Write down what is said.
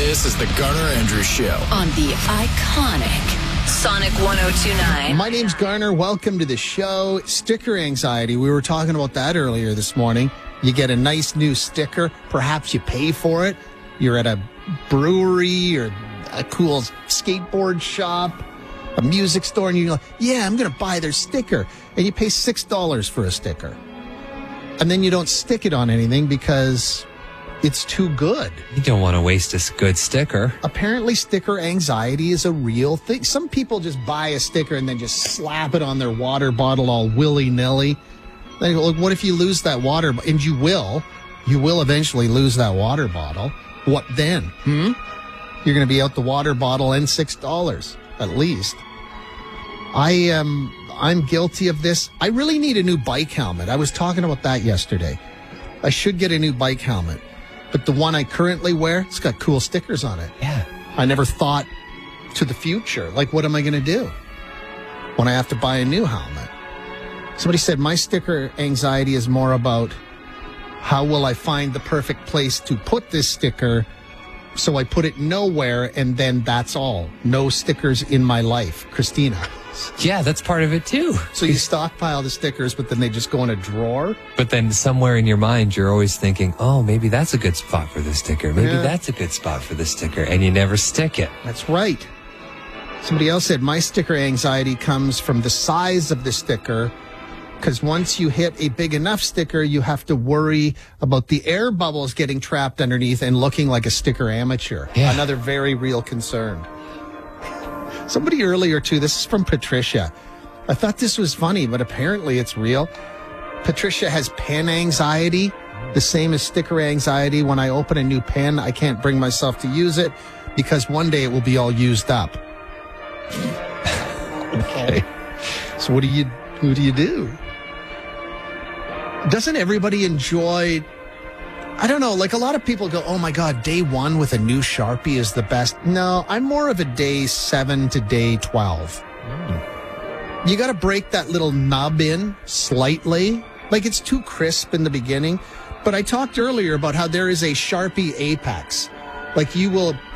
This is the Garner Andrews Show on the iconic Sonic 102.9. My name's Garner. Welcome to the show. Sticker anxiety. We were talking about that earlier this morning. You get a nice new sticker. Perhaps you pay for it. You're at a brewery or a cool skateboard shop, a music store, and you're like, yeah, I'm going to buy their sticker. And you pay $6 for a sticker. And then you don't stick it on anything because it's too good. You don't want to waste a good sticker. Apparently, sticker anxiety is a real thing. Some people just buy a sticker and then just slap it on their water bottle all willy-nilly. They go, look, what if you lose that water? And you will. You will eventually lose that water bottle. What then? You're going to be out the water bottle and $6 at least. I'm guilty of this. I really need a new bike helmet. I was talking about that yesterday. I should get a new bike helmet. But the one I currently wear, it's got cool stickers on it. Yeah. I never thought to the future. Like, what am I going to do when I have to buy a new helmet? Somebody said my sticker anxiety is more about how will I find the perfect place to put this sticker, so I put it nowhere, and then that's all. No stickers in my life. Christina. Yeah, that's part of it too. So you stockpile the stickers, but then they just go in a drawer? But then somewhere in your mind, you're always thinking, oh, maybe that's a good spot for the sticker. Maybe that's a good spot for the sticker. And you never stick it. That's right. Somebody else said my sticker anxiety comes from the size of the sticker, because once you hit a big enough sticker, you have to worry about the air bubbles getting trapped underneath and looking like a sticker amateur. Yeah. Another very real concern. Somebody earlier, too, this is from Patricia. I thought this was funny, but apparently it's real. Patricia has pen anxiety, the same as sticker anxiety. When I open a new pen, I can't bring myself to use it because one day it will be all used up. Okay. So what do you do? Doesn't everybody enjoy... I don't know, like a lot of people go, oh my God, day 1 with a new Sharpie is the best. No, I'm more of a day 7 to day 12. You got to break that little nub in slightly. Like it's too crisp in the beginning. But I talked earlier about how there is a Sharpie apex. Like you will